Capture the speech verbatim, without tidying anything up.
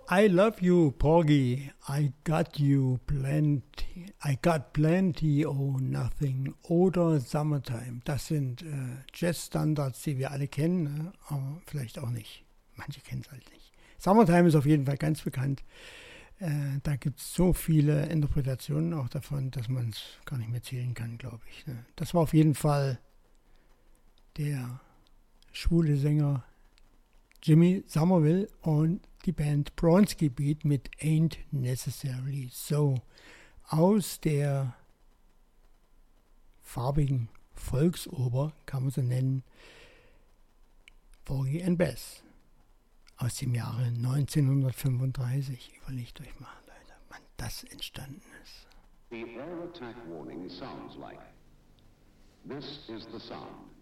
I love you, Porgy. I got you plenty. I got plenty or nothing. Oder Summertime. Das sind äh, Jazz-Standards, die wir alle kennen, ne? Aber vielleicht auch nicht. Manche kennen es halt nicht. Summertime ist auf jeden Fall ganz bekannt. Äh, da gibt es so viele Interpretationen auch davon, dass man es gar nicht mehr zählen kann, glaube ich. Ne? Das war auf jeden Fall der schwule Sänger Jimmy Somerville und die Band Bronski Beat mit Ain't Necessarily So aus der farbigen Volksoper, kann man so nennen, Porgy and Bess aus dem Jahre neunzehnhundertfünfunddreißig. Überlegt euch mal, Leute, wann das entstanden ist. The air attack warning sounds like. This is the sound.